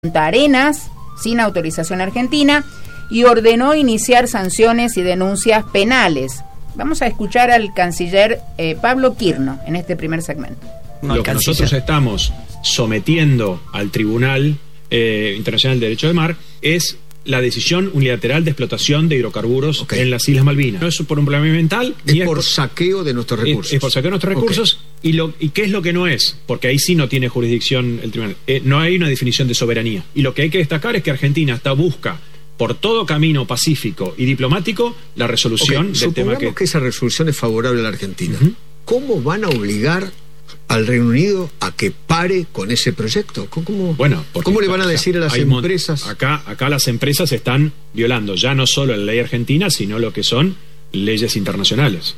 Punta Arenas sin autorización argentina y ordenó iniciar sanciones y denuncias penales. Vamos a escuchar al canciller Pablo Quirno en este primer segmento. Lo que nosotros estamos sometiendo al Tribunal Internacional de Derecho del Mar es la decisión unilateral de explotación de hidrocarburos en las Islas Malvinas. No es por un problema ambiental, es por saqueo de nuestros recursos. Es por saqueo de nuestros recursos. ¿Y qué es lo que no es? Porque ahí sí no tiene jurisdicción el tribunal. No hay una definición de soberanía. Y lo que hay que destacar es que Argentina busca por todo camino pacífico y diplomático la resolución del tema que esa resolución es favorable a la Argentina. ¿Cómo van a obligar al Reino Unido a que pare con ese proyecto? ¿Cómo le van a decir a las empresas? Acá las empresas están violando ya no solo la ley argentina, sino lo que son leyes internacionales.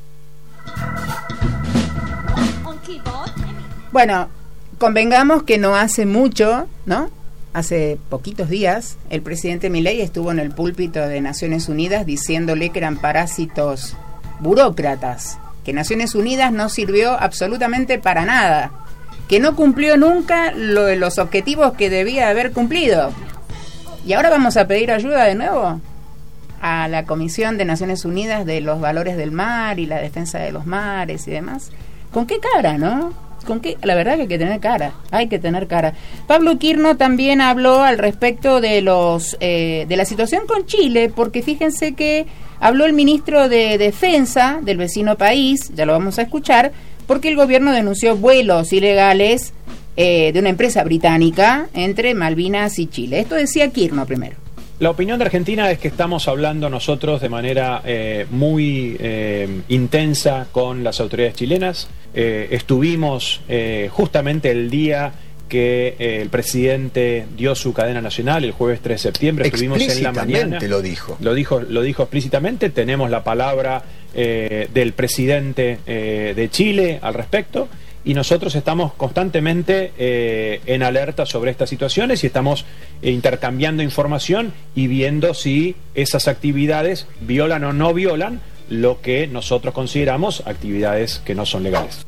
Bueno, convengamos que no hace mucho, ¿no? Hace poquitos días, el presidente Milei estuvo en el púlpito de Naciones Unidas diciéndole que eran parásitos burócratas, que Naciones Unidas no sirvió absolutamente para nada, que no cumplió nunca los objetivos que debía haber cumplido. Y ahora vamos a pedir ayuda de nuevo a la Comisión de Naciones Unidas de los Valores del Mar y la defensa de los mares y demás. ¿Con qué cara, no? ¿Con qué? La verdad que hay que tener cara. Pablo Quirno también habló al respecto de de la situación con Chile, porque fíjense que habló el ministro de Defensa del vecino país, ya lo vamos a escuchar, porque el gobierno denunció vuelos ilegales de una empresa británica entre Malvinas y Chile. Esto decía Quirno primero. La opinión de Argentina es que estamos hablando nosotros de manera muy intensa con las autoridades chilenas. Estuvimos justamente el día que el presidente dio su cadena nacional, el jueves 3 de septiembre, estuvimos en la mañana. Lo dijo explícitamente, tenemos la palabra del presidente de Chile al respecto. Y nosotros estamos constantemente en alerta sobre estas situaciones y estamos intercambiando información y viendo si esas actividades violan o no violan lo que nosotros consideramos actividades que no son legales.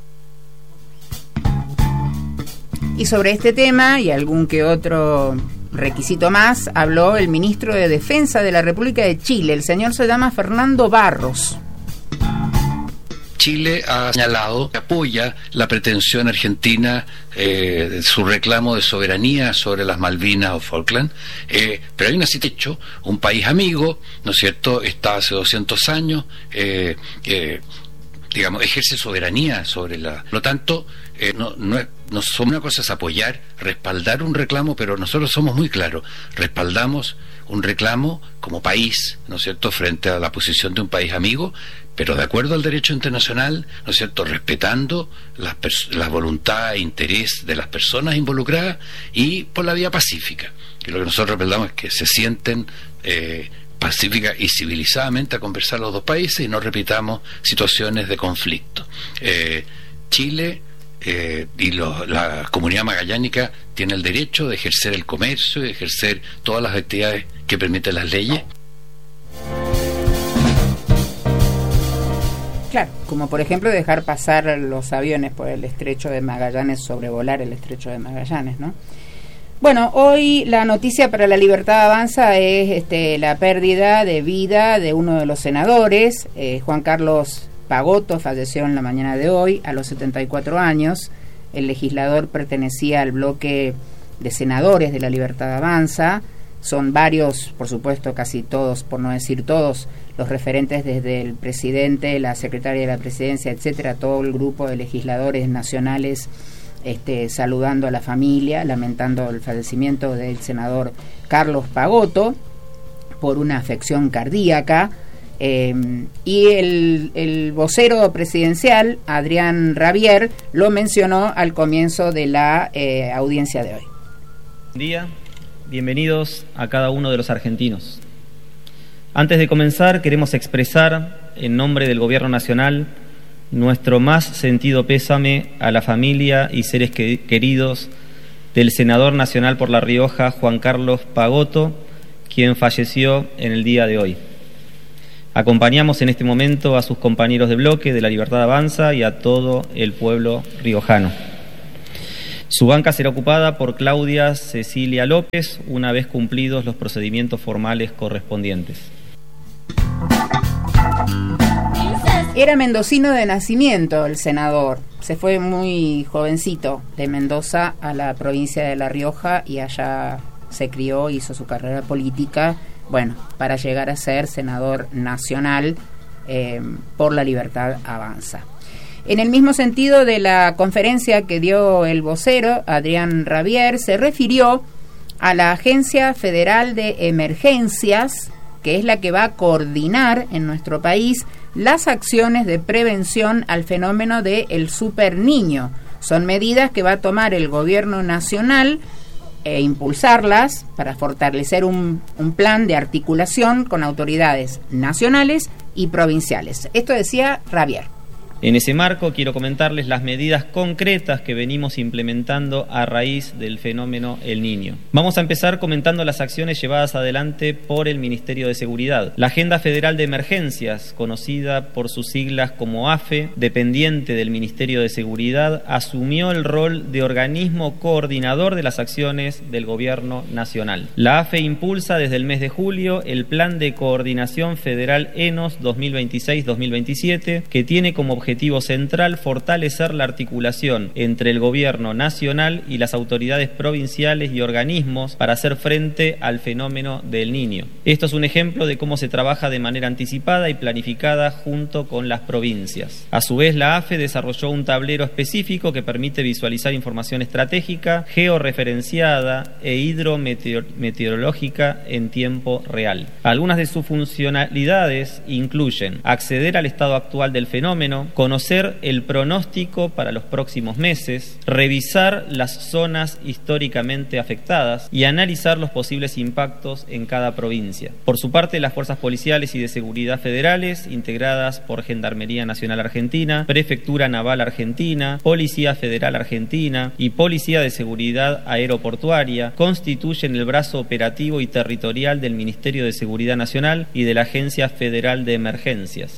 Y sobre este tema y algún que otro requisito más, habló el ministro de Defensa de la República de Chile. El señor se llama Fernando Barros. Chile ha señalado que apoya la pretensión argentina, su reclamo de soberanía sobre las Malvinas o Falkland, pero hay un hecho, un país amigo, ¿no es cierto?, está hace 200 años, ejerce soberanía sobre la... Por lo tanto, no somos una cosa es apoyar, respaldar un reclamo, pero nosotros somos muy claros, respaldamos un reclamo como país, ¿no es cierto?, frente a la posición de un país amigo, pero de acuerdo al derecho internacional, ¿no es cierto?, respetando la voluntad e interés de las personas involucradas y por la vía pacífica. Y lo que nosotros respaldamos es que se sienten pacífica y civilizadamente a conversar los dos países y no repitamos situaciones de conflicto. Chile y la comunidad magallánica tiene el derecho de ejercer el comercio y de ejercer todas las actividades que permiten las leyes. Claro, como por ejemplo dejar pasar los aviones por el estrecho de Magallanes, sobrevolar el estrecho de Magallanes, ¿no? Bueno, hoy la noticia para La Libertad Avanza es la pérdida de vida de uno de los senadores, Juan Carlos Pagotto, falleció en la mañana de hoy a los 74 años. El legislador pertenecía al bloque de senadores de La Libertad Avanza. Son varios, por supuesto, casi todos, por no decir todos, los referentes desde el presidente, la secretaria de la presidencia, etcétera, todo el grupo de legisladores nacionales saludando a la familia, lamentando el fallecimiento del senador Carlos Pagotto por una afección cardíaca. Y el vocero presidencial, Adrián Rabier, lo mencionó al comienzo de la audiencia de hoy. Buen día, bienvenidos a cada uno de los argentinos. Antes de comenzar, queremos expresar, en nombre del Gobierno Nacional, nuestro más sentido pésame a la familia y seres queridos del senador nacional por La Rioja, Juan Carlos Pagotto, quien falleció en el día de hoy. Acompañamos en este momento a sus compañeros de bloque de La Libertad Avanza y a todo el pueblo riojano. Su banca será ocupada por Claudia Cecilia López una vez cumplidos los procedimientos formales correspondientes. Era mendocino de nacimiento el senador. Se fue muy jovencito de Mendoza a la provincia de La Rioja y allá se crió, hizo su carrera política, bueno, para llegar a ser senador nacional por La Libertad Avanza. En el mismo sentido de la conferencia que dio el vocero, Adrián Rabier, se refirió a la Agencia Federal de Emergencias, que es la que va a coordinar en nuestro país las acciones de prevención al fenómeno del superniño. Son medidas que va a tomar el gobierno nacional e impulsarlas para fortalecer un plan de articulación con autoridades nacionales y provinciales. Esto decía Rabier. En ese marco quiero comentarles las medidas concretas que venimos implementando a raíz del fenómeno El Niño. Vamos a empezar comentando las acciones llevadas adelante por el Ministerio de Seguridad. La Agenda Federal de Emergencias, conocida por sus siglas como AFE, dependiente del Ministerio de Seguridad, asumió el rol de organismo coordinador de las acciones del Gobierno Nacional. La AFE impulsa desde el mes de julio el Plan de Coordinación Federal ENOS 2026-2027, que tiene como objetivo central fortalecer la articulación entre el gobierno nacional y las autoridades provinciales y organismos para hacer frente al fenómeno del niño. Esto es un ejemplo de cómo se trabaja de manera anticipada y planificada junto con las provincias. A su vez, la AFE desarrolló un tablero específico que permite visualizar información estratégica, georreferenciada e hidrometeorológica en tiempo real. Algunas de sus funcionalidades incluyen acceder al estado actual del fenómeno, conocer el pronóstico para los próximos meses, revisar las zonas históricamente afectadas y analizar los posibles impactos en cada provincia. Por su parte, las fuerzas policiales y de seguridad federales, integradas por Gendarmería Nacional Argentina, Prefectura Naval Argentina, Policía Federal Argentina y Policía de Seguridad Aeroportuaria, constituyen el brazo operativo y territorial del Ministerio de Seguridad Nacional y de la Agencia Federal de Emergencias.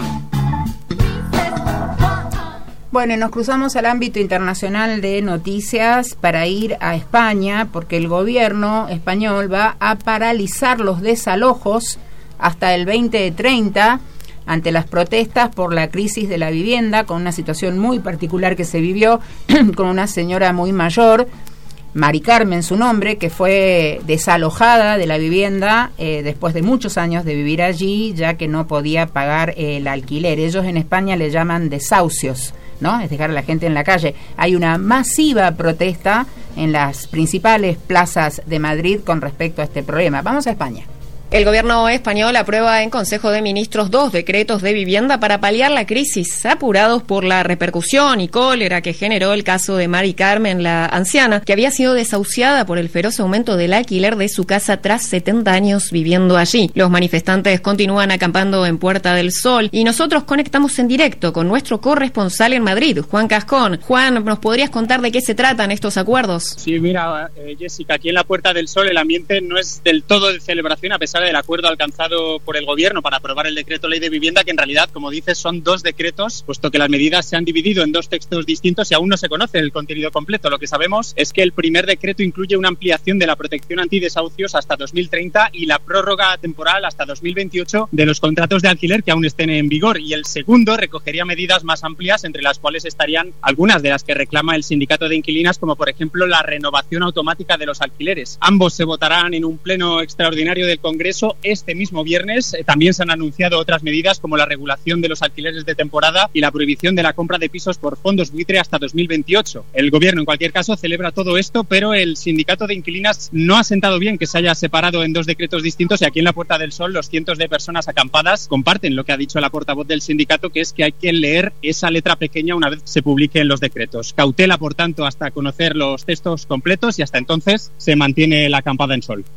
Bueno, y nos cruzamos al ámbito internacional de noticias para ir a España, porque el gobierno español va a paralizar los desalojos hasta el 2030 ante las protestas por la crisis de la vivienda, con una situación muy particular que se vivió con una señora muy mayor, Mari Carmen su nombre, que fue desalojada de la vivienda después de muchos años de vivir allí, ya que no podía pagar el alquiler. Ellos en España le llaman desahucios, ¿no? Es dejar a la gente en la calle. Hay una masiva protesta en las principales plazas de Madrid con respecto a este problema. Vamos a España. El gobierno español aprueba en Consejo de Ministros 2 decretos de vivienda para paliar la crisis, apurados por la repercusión y cólera que generó el caso de Mari Carmen, la anciana, que había sido desahuciada por el feroz aumento del alquiler de su casa tras 70 años viviendo allí. Los manifestantes continúan acampando en Puerta del Sol y nosotros conectamos en directo con nuestro corresponsal en Madrid, Juan Cascón. Juan, ¿nos podrías contar de qué se tratan estos acuerdos? Sí, mira, Jessica, aquí en la Puerta del Sol el ambiente no es del todo de celebración, a pesar del acuerdo alcanzado por el gobierno para aprobar el decreto ley de vivienda, que en realidad, como dices, son dos decretos, puesto que las medidas se han dividido en dos textos distintos y aún no se conoce el contenido completo. Lo que sabemos es que el primer decreto incluye una ampliación de la protección antidesahucios hasta 2030 y la prórroga temporal hasta 2028 de los contratos de alquiler que aún estén en vigor, y el segundo recogería medidas más amplias, entre las cuales estarían algunas de las que reclama el sindicato de inquilinas, como por ejemplo la renovación automática de los alquileres. Ambos se votarán en un pleno extraordinario del Congreso este mismo viernes. También se han anunciado otras medidas como la regulación de los alquileres de temporada y la prohibición de la compra de pisos por fondos buitre hasta 2028. El gobierno, en cualquier caso, celebra todo esto, pero el sindicato de inquilinas no ha sentado bien que se haya separado en dos decretos distintos, y aquí en la Puerta del Sol los cientos de personas acampadas comparten lo que ha dicho la portavoz del sindicato, que es que hay que leer esa letra pequeña una vez se publiquen los decretos. Cautela, por tanto, hasta conocer los textos completos, y hasta entonces se mantiene la acampada en Sol.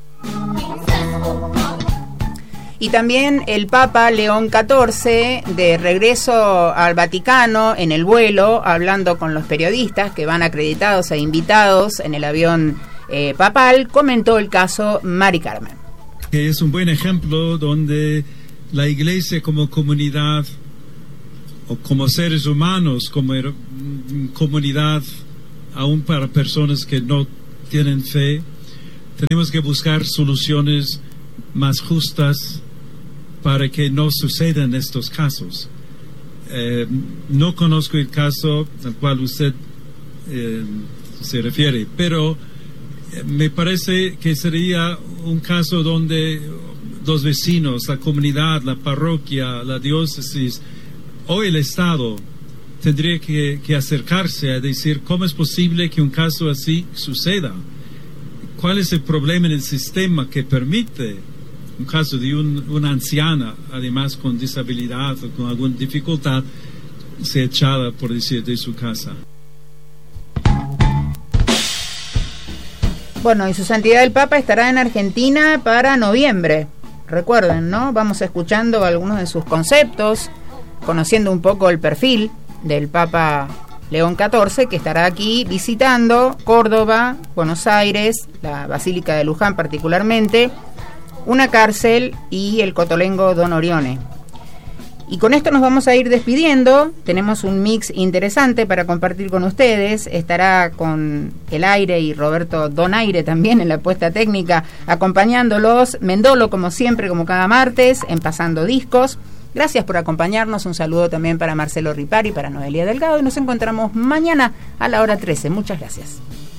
Y también el Papa León XIV, de regreso al Vaticano en el vuelo, hablando con los periodistas que van acreditados e invitados en el avión papal, comentó el caso Mari Carmen. Que es un buen ejemplo donde la Iglesia como comunidad, o como seres humanos, como comunidad aún para personas que no tienen fe. Tenemos que buscar soluciones más justas para que no sucedan estos casos. No conozco el caso al cual usted se refiere, pero me parece que sería un caso donde los vecinos, la comunidad, la parroquia, la diócesis o el Estado tendría que acercarse a decir cómo es posible que un caso así suceda. ¿Cuál es el problema en el sistema que permite un caso de una anciana, además con disabilidad o con alguna dificultad, ser echada, por decir, de su casa? Bueno, y su santidad el Papa estará en Argentina para noviembre. Recuerden, ¿no? Vamos escuchando algunos de sus conceptos, conociendo un poco el perfil del Papa León XIV, que estará aquí visitando Córdoba, Buenos Aires, la Basílica de Luján particularmente, una cárcel y el Cotolengo Don Orione. Y con esto nos vamos a ir despidiendo. Tenemos un mix interesante para compartir con ustedes. Estará con El Aire y Roberto Donaire también en la puesta técnica, acompañándolos. Mendolo, como siempre, como cada martes, en Pasando Discos. Gracias por acompañarnos. Un saludo también para Marcelo Ripari, para Noelia Delgado. Y nos encontramos mañana a la hora 13. Muchas gracias.